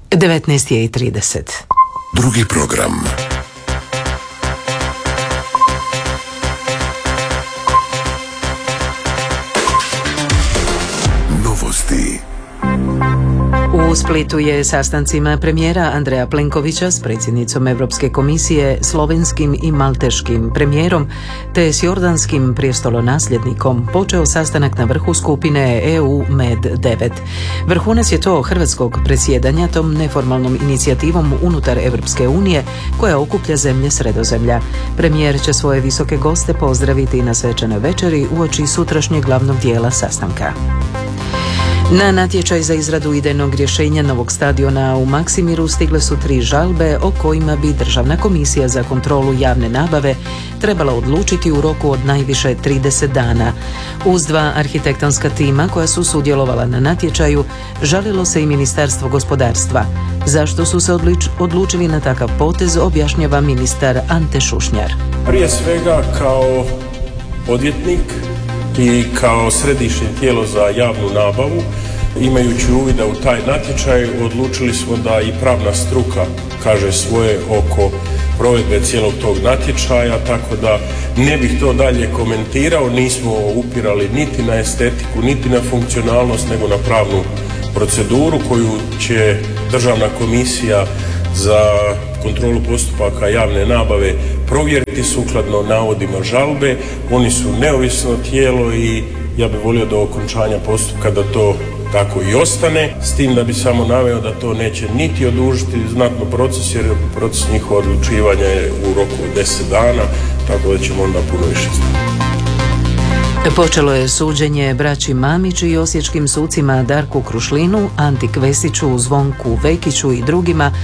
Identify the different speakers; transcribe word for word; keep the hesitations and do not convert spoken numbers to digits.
Speaker 1: devetnaest je i trideset.
Speaker 2: Drugi program. Novosti.
Speaker 1: U Splitu je sastancima premijera Andreja Plenkovića s predsjednicom Europske komisije, slovenskim i malteškim premijerom te s jordanskim prijestolonasljednikom počeo sastanak na vrhu skupine E U Med devet. Vrhunac je to hrvatskog predsjedanja tom neformalnom inicijativom unutar Europske unije koja okuplja zemlje Sredozemlja. Premijer će svoje visoke goste pozdraviti na svečanoj večeri uoči sutrašnjeg glavnog dijela sastanka. Na natječaj za izradu idejnog rješenja novog stadiona u Maksimiru stigle su tri žalbe o kojima bi Državna komisija za kontrolu javne nabave trebala odlučiti u roku od najviše trideset dana. Uz dva arhitektonska tima koja su sudjelovala na natječaju, žalilo se i Ministarstvo gospodarstva. Zašto su se odlučili na takav potez, objašnjava ministar Ante Šušnjar.
Speaker 3: Prije svega kao odvjetnik i kao središnje tijelo za javnu nabavu, imajući uvida u taj natječaj, odlučili smo da i pravna struka kaže svoje oko provedbe cijelog tog natječaja, tako da ne bih to dalje komentirao. Nismo upirali niti na estetiku, niti na funkcionalnost, nego na pravnu proceduru koju će Državna komisija za kontrolu postupaka javne nabave provjeriti sukladno navodima žalbe. Oni su neovisno tijelo i ja bih volio do okončanja postupka da to tako i ostane, s tim da bi samo naveo da to neće niti odužiti znatno proces, jer proces njihova odlučivanja je u roku od deset dana, tako da ćemo onda puno više znati.
Speaker 1: Počelo je suđenje braći Mamić i osječkim sucima Darku Krušlinu, Anti Kvesiću, Zvonku Vekiću i drugima